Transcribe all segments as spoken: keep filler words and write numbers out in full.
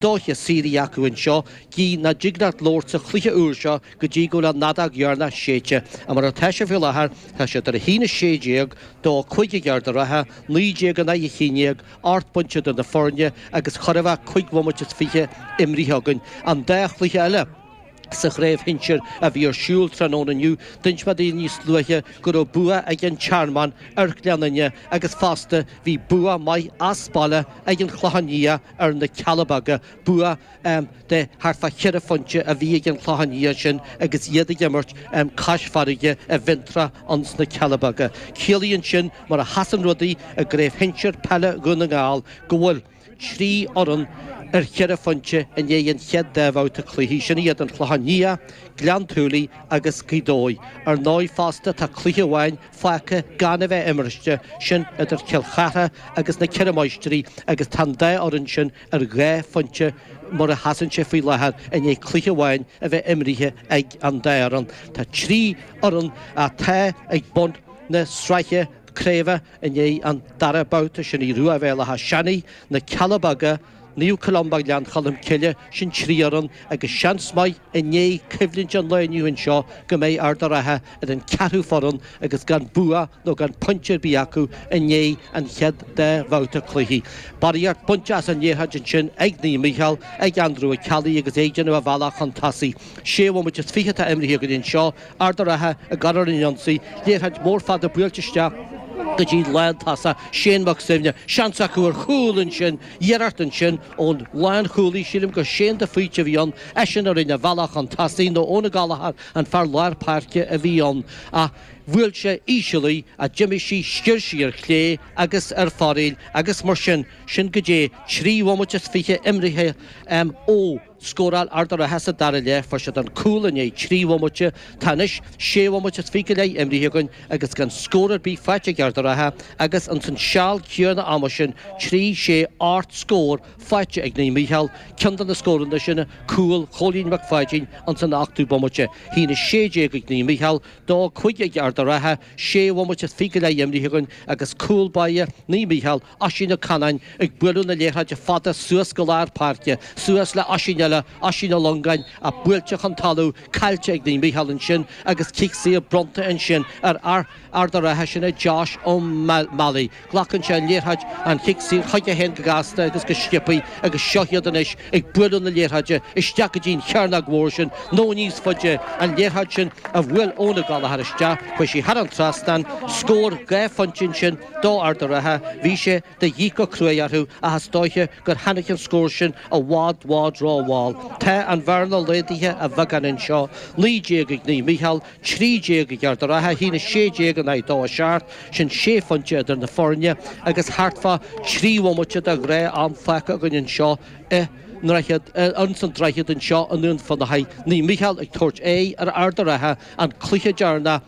dóithe sírí acu in seo, gí na jignart lór sa chluiche úr seo go dtí go le nadag gearna séite. A mar a teise fi lethar, tá sé ar a hína séideag dó chuige geart a ratha, lídéag an a chéineag, art bunte do na forne agus choribh chuig bhmuid fiche imríthagan an dé chluiche eile. Sa chréibh hinseir a bhí ar siúil tróna nniu, duint ma dí níos luithe gur ó bua ag an charman arcleananne agus fásta bhí bua mai asbala ag an chluhanníe ar na Calabaga, bua um, de harfa cheire fonte a bhí ag an chluhanníe sin agus iad a gimmert um, caisfarige a vintra ans na Calabaga. Cílíonn sin mar a hasan rudaí a gréibh hinseir pelle gona gáil go bhfuil trí oran ar cheire fonte in éon chead déhhaute chluhí sin iad an chluhanníe, gleantúlaí agus cídói. Ar náid fásta tá cluiche bhhain faice gan a bheith imiriiste sin idir ceilchatha agus na ceire maisterí agus tan dé oran sin ar gé fonte mar a hasanse faoi lethar in é cluiche bhhain a bheith imrithe ag an déaran. Tá trí oran a the ag bont na sreiche Créimhe in é an darabáta sin í ruá bhéile ha seanaí na Calabaga, Níú Colombag lean chalam ciile sin tríaran agus seans mai in é ciflinn an leiniuhann seo go méid ardarathe ar an ceatú foran agus gan bua nó gan puntir bí acu in é an chead de bhauta chluichí. Baríart bunte as an néhaidin sin ag ní Michael ag Andrew a Cali agus éidirú a bhela chun tasaí. Séhha mu is fiche a imrithe go dtíon seo ardarathe a garar in Jonsaí, léirthaid mór fad a builteiste go dtí lean tasa séanmach simne seansa chuair chúlann sin dhearartan sin ón lean chúlaí sílim go séan de fuite bhíon eisian ar ina bhealach an tasaí nó óna galahar an fear leir páirce a bhíon a bhfuil sé ísisialaí a Jimmy sí sciirsaí ar chlé agus ar fáréil agus mar sin sin go dé trí bhmuid is fiche imrithe um, ó scóráil ardar a hesa dar le for se an coolan é trí bhmuide tanis sé bhmuid is fiche le imrithe agus gan scórar bí feite geardar athe agus an san seall ceanna ama sin trí sé art scór feite ag ní Michael ceandan na scóranna sinna cúil cholín mac feitin an san achú bhmuide. Hína sédé ag ní Michael dá chuige geardar athe sé bhmuid is fiche le imrithe agus cúil baie ní Michael asína canain ag buú na léhaide fada suas go leir páirce, suas le asíne asína longain a builte an talú cailte ag ní Michael sin agus cicsaí a bronta in sin ar ar ardarathe sinna Josh ó Mallí. Glachann sé léirhaid an cicsaí chuige hen go gasta agus go scipaí agus seohiad an is ag buú na léirhaide isteach go dtín chearna mhór sin nó níos fuide an léirhaid sin a bhfuil óna galahar iste chu sí har an trastan scór gé fantin sin dó ardarathe bhí sé de dhíco cruaarthú a has dóithe gur hanachan scór sin a bhád bhád ráháil. Tá an bharna lédaithe a bhagan in seo lídé ag ní Michael trídé go geardarathe hína sédé an é dó a seart sin sé fante idir na forne agus hartfa trí bhmuide a ré am fecha gon in seo e Nreichad an san dreichad an seo an nún fan na haid ní Michael ag tuairt é ar ardarathe an cluiche dearna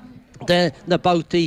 de na bouti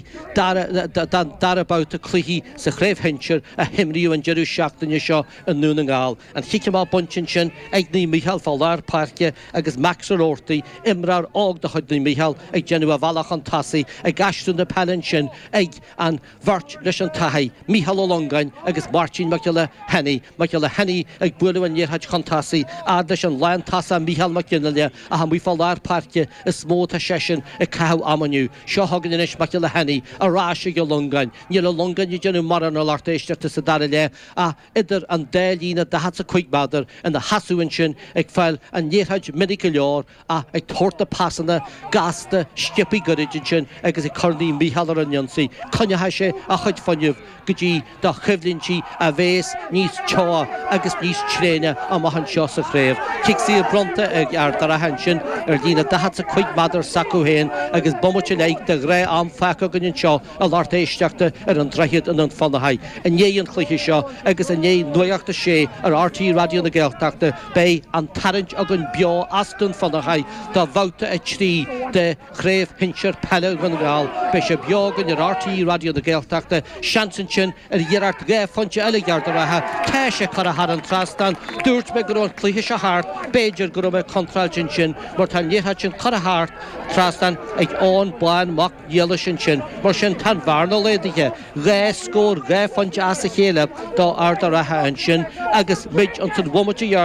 darabouta cluichí sa chréibh hinseir a himríú an jeú seachtainne seo an nún an gáil. An chiicimá buntin sin ag ní Michael fá leir páirce agus Maxar ortaí imrar ág de chuid ní Michael ag genú a bhealach an tasaí ag gasú na pelin sin ag an bhart leis an taií Michael ó Longain agus Martin mac le Henny mac le Henny ag buú an níorthaid chun tasaí a leis an lein tasa Michael mac le a ha mí fá leir páirce is mó a sesin i ceh amaniu. Seo hagan in is mac le Henny a ráise go Longain. Ní le Longain i genú mar an lartéisteirta sa dar le a idir an délína de hat a chuigbader an na hasúin sin ag fáil an níorthaid medical leor a ag tuairta passanna gasta stipi goridin sin agus i cornaí Michael ar an Jonsaí. Conne sé a chuid fanniuh go dtí do chuflintí a bhés níos teo agus níos tréine a mahan seo sa chréibh. Cicsaí a bronta ag ardar a hen sin ar lína de hat a chuigbader sacú héin agus bommute le de ré am fecha gon in seo a lartéisteachta ar an dreichiad an an fannahaid. An é an chluiche seo agus an é nuachta sé ar R T radio na Gaeltachta bé an tarint a gon beo astan fannahaid dá bhauta a trí de chréibh hinseir pelle gan gáil be sé beagan ar R T radio na Gaeltachta seansan sin ar dhearart gé fonte eile geardarathe ceise chu a har an trastan dúirt me gur an chluiche se hart béidir gur me contrailtin sin mar tan níha sin chothart trastan ag ón bain mac dhéala sin sin mar sin tan bharna lédige ré scór ré fan deas a chéile dá arda ratha an sin agus mid an tan bhumaide